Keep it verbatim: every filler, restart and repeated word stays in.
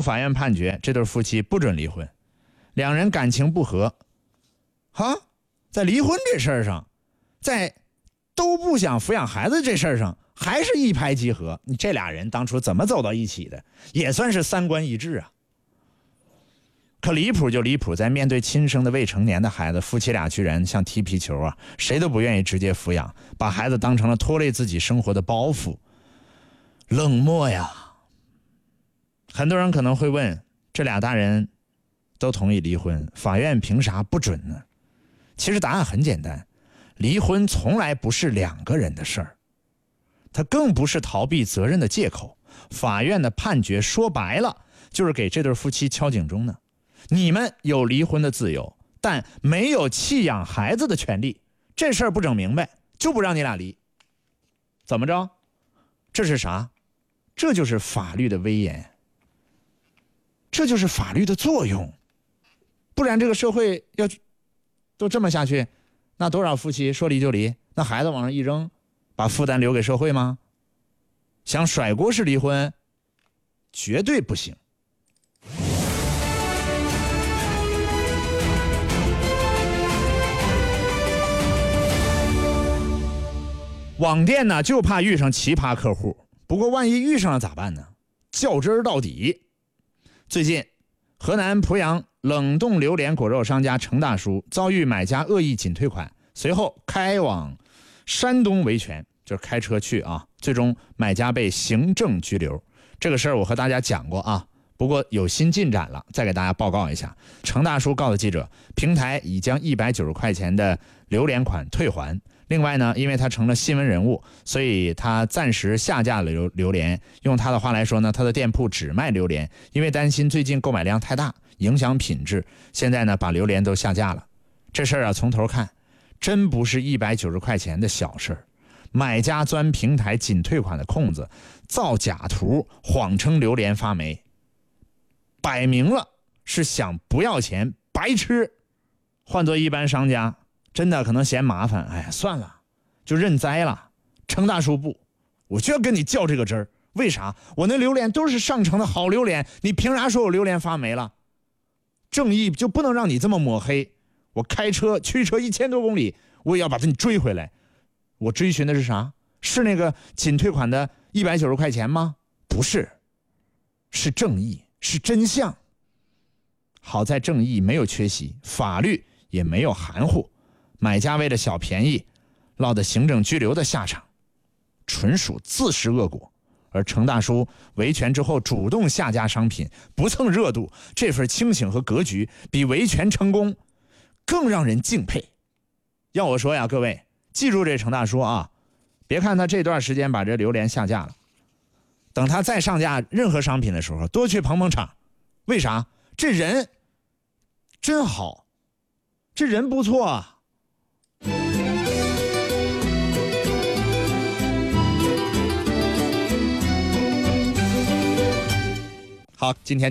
法院判决这对夫妻不准离婚，两人感情不和，哈，在离婚这事儿上，在都不想抚养孩子这事儿上，还是一拍即合。你这俩人当初怎么走到一起的？也算是三观一致啊。可离谱就离谱，在面对亲生的未成年的孩子，夫妻俩居然像踢皮球啊，谁都不愿意直接抚养，把孩子当成了拖累自己生活的包袱，冷漠呀。很多人可能会问，这俩大人都同意离婚，法院凭啥不准呢？其实答案很简单，离婚从来不是两个人的事儿，它更不是逃避责任的借口。法院的判决说白了，就是给这对夫妻敲警钟呢。你们有离婚的自由，但没有弃养孩子的权利。这事儿不整明白，就不让你俩离。怎么着？这是啥？这就是法律的威严，这就是法律的作用。不然这个社会要都这么下去，那多少夫妻说离就离，那孩子往上一扔，把负担留给社会吗？想甩锅式离婚，绝对不行。网店呢就怕遇上奇葩客户，不过万一遇上了咋办呢？较真儿到底。最近，河南濮阳冷冻榴莲果肉商家程大叔遭遇买家恶意仅退款，随后开往山东维权，就是开车去啊，最终买家被行政拘留。这个事儿我和大家讲过啊，不过有新进展了，再给大家报告一下。程大叔告诉记者，平台已将一百九十块钱的榴莲款退还。另外呢，因为他成了新闻人物，所以他暂时下架了榴榴莲。用他的话来说呢，他的店铺只卖榴莲，因为担心最近购买量太大，影响品质，现在呢把榴莲都下架了。这事儿啊，从头看，真不是一百九十块钱的小事儿。买家钻平台仅退款的空子，造假图，谎称榴莲发霉，摆明了是想不要钱白吃。换做一般商家，真的可能嫌麻烦，哎呀，算了，就认栽了。程大叔不，我就要跟你较这个真儿。为啥？我那榴莲都是上乘的好榴莲，你凭啥说我榴莲发霉了？正义就不能让你这么抹黑。我开车驱车一千多公里，我也要把它你追回来。我追寻的是啥？是那个仅退款的一百九十块钱吗？不是，是正义，是真相。好在正义没有缺席，法律也没有含糊。买家为了小便宜落得行政拘留的下场，纯属自食恶果。而程大叔维权之后主动下架商品，不蹭热度，这份清醒和格局比维权成功更让人敬佩。要我说呀，各位记住这程大叔啊，别看他这段时间把这榴莲下架了，等他再上架任何商品的时候，多去捧捧场。为啥？这人真好，这人不错啊。好，今天